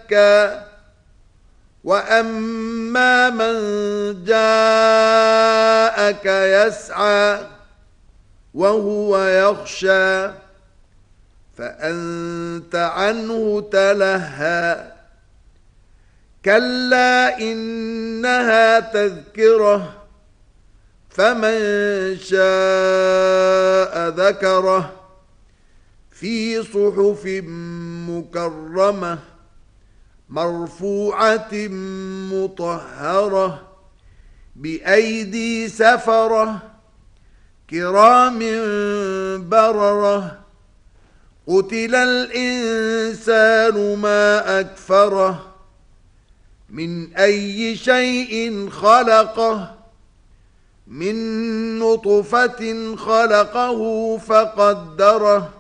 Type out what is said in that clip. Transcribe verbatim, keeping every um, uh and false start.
يزكى وأما من جاءك يسعى وهو يخشى فأنت عنه تلهى كلا إنها تذكرة فمن شاء ذكره في صحف مكرمة مرفوعة مطهرة بأيدي سفرة كرام بررة قتل الإنسان ما أكفره من أي شيء خلقه من نطفة خلقه فقدره